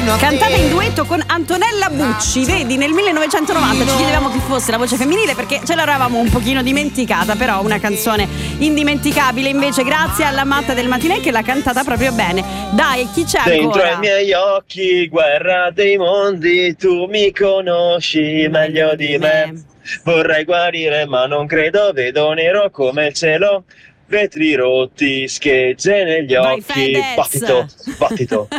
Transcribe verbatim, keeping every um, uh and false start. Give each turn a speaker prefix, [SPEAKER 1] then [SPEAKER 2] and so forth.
[SPEAKER 1] Cantata in duetto con Antonella Bucci. Vedi, nel millenovecentonovanta ci chiedevamo chi fosse la voce femminile perché ce l'eravamo un pochino dimenticata, però una canzone indimenticabile invece grazie alla Matta del Matinè che l'ha cantata proprio bene. Dai, chi c'è
[SPEAKER 2] Dentro
[SPEAKER 1] ancora?
[SPEAKER 2] ai miei occhi, guerra dei mondi, tu mi conosci meglio di me. Vorrei guarire ma non credo, vedo nero come il cielo, vetri rotti, schegge negli
[SPEAKER 1] Vai,
[SPEAKER 2] occhi,
[SPEAKER 1] Fedez!
[SPEAKER 2] battito, battito.